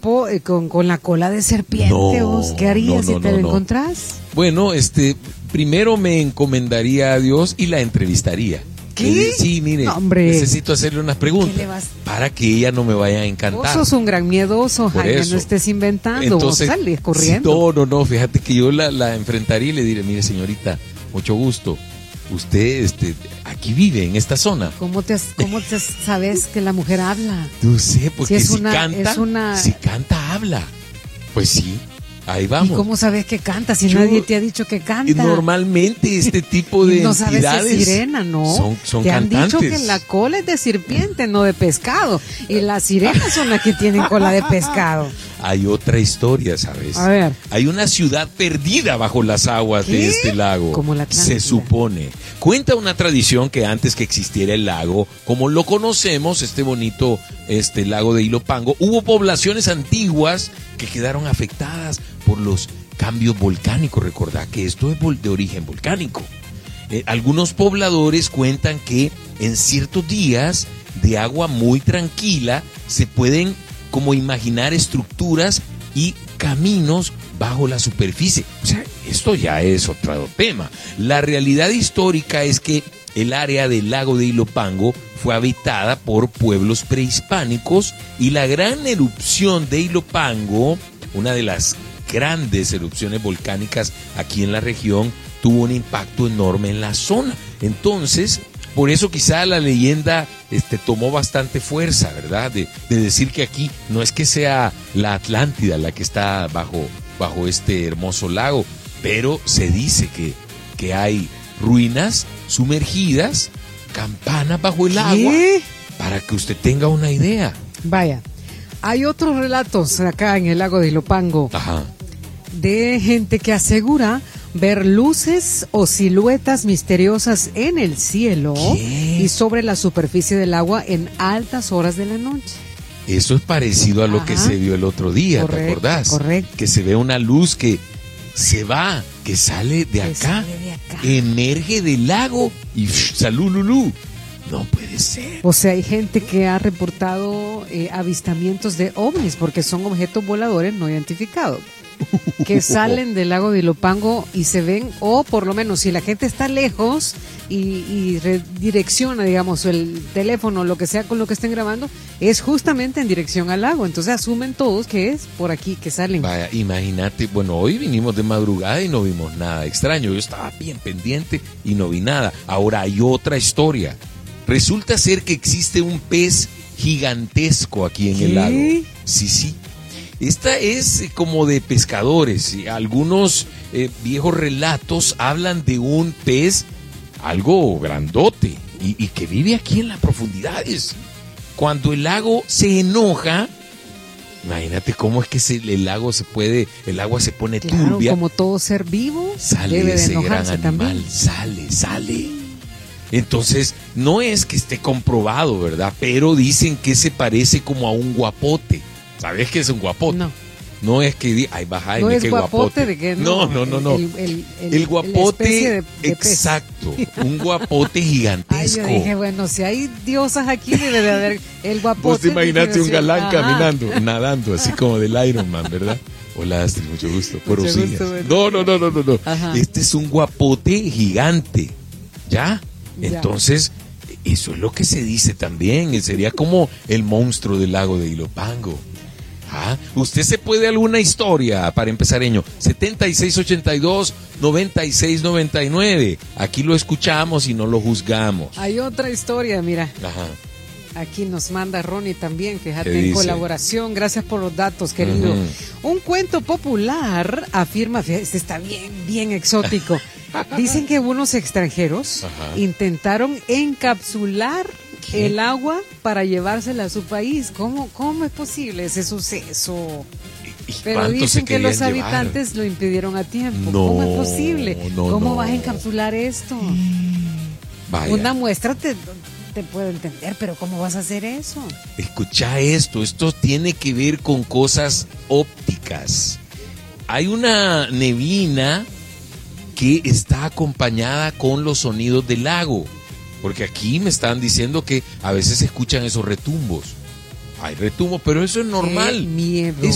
sapo con la cola de serpiente. ¿Vos qué harías si te lo encontrás? Bueno, primero me encomendaría a Dios y la entrevistaría. ¿Qué? Sí, mire, no, necesito hacerle unas preguntas para que ella no me vaya a encantar. Vos sos un gran miedoso, Jaime, no estés inventando. Entonces, vos salís corriendo. No, fíjate que yo la enfrentaría y le diré, mire señorita, mucho gusto. Usted aquí vive en esta zona. ¿Cómo te sabes que la mujer habla? No sé, porque si canta, habla. Pues sí, ahí vamos. ¿Y cómo sabes que canta si nadie te ha dicho que canta? Normalmente este tipo de no entidades sabes si es sirena, ¿no? Son te cantantes. Han dicho que la cola es de serpiente, no de pescado. Y las sirenas son las que tienen cola de pescado. Hay otra historia, ¿sabes? A ver. Hay una ciudad perdida bajo las aguas de este lago. Como la Atlántida. Se supone. Cuenta una tradición que antes que existiera el lago, como lo conocemos, este bonito lago de Ilopango, hubo poblaciones antiguas que quedaron afectadas por los cambios volcánicos. Recordad que esto es de origen volcánico. Algunos pobladores cuentan que en ciertos días de agua muy tranquila se pueden como imaginar estructuras y caminos bajo la superficie. O sea, esto ya es otro tema. La realidad histórica es que el área del lago de Ilopango fue habitada por pueblos prehispánicos y la gran erupción de Ilopango, una de las grandes erupciones volcánicas aquí en la región, tuvo un impacto enorme en la zona. Entonces, por eso quizá la leyenda tomó bastante fuerza, ¿verdad? De decir que aquí no es que sea la Atlántida la que está bajo este hermoso lago, pero se dice que hay ruinas sumergidas, campanas bajo el agua, para que usted tenga una idea. Vaya, hay otros relatos acá en el lago de Ilopango. Ajá. De gente que asegura ver luces o siluetas misteriosas en el cielo y sobre la superficie del agua en altas horas de la noche. Eso es parecido a lo que se vio el otro día, correcto, ¿te acordás? Correcto. Que se ve una luz que se va, que sale de acá, emerge del lago y salud, lulú. No puede ser. O sea, hay gente que ha reportado avistamientos de ovnis porque son objetos voladores no identificados. Que salen del lago de Ilopango y se ven, o por lo menos si la gente está lejos y redirecciona, digamos, el teléfono, lo que sea con lo que estén grabando, es justamente en dirección al lago. Entonces asumen todos que es por aquí que salen. Vaya, imagínate, bueno, hoy vinimos de madrugada y no vimos nada extraño. Yo estaba bien pendiente y no vi nada. Ahora hay otra historia. Resulta ser que existe un pez gigantesco aquí en el lago. Sí. Esta es como de pescadores. Algunos viejos relatos hablan de un pez algo grandote y que vive aquí en las profundidades. Cuando el lago se enoja, imagínate cómo es que el agua se pone turbia. Como todo ser vivo, sale debe ese de gran animal, también. sale. Entonces, no es que esté comprobado, ¿verdad? Pero dicen que se parece como a un guapote. ¿Sabes qué es un guapote? No es que ay, baja, no es qué guapote de que no. El guapote, de exacto, un guapote gigantesco. Ay, yo dije, bueno, si hay diosas aquí debe de haber el guapote. Vos te imaginaste un galán caminando, nadando, así como del Iron Man, ¿verdad? Hola Astrid, mucho gusto. No. Ajá. Este es un guapote gigante, ¿ya? Entonces, eso es lo que se dice también. Sería como el monstruo del lago de Ilopango. ¿Usted se puede alguna historia para empezareño? 7682-9699. Aquí lo escuchamos y no lo juzgamos. Hay otra historia, mira. Ajá. Aquí nos manda Ronnie también, fíjate, en colaboración. Gracias por los datos, querido. Un cuento popular afirma, fíjate, este está bien exótico. Dicen que unos extranjeros intentaron encapsular el agua para llevársela a su país. ¿Cómo es posible ese suceso? Pero dicen que los habitantes lo impidieron a tiempo. ¿Cómo es posible? ¿Cómo vas a encapsular esto? Vaya. Una muestra te puedo entender, pero ¿cómo vas a hacer eso? Escucha esto tiene que ver con cosas ópticas. Hay una neblina que está acompañada con los sonidos del lago. Porque aquí me están diciendo que a veces se escuchan esos retumbos. Hay retumbos, pero eso es normal. ¡Qué miedo!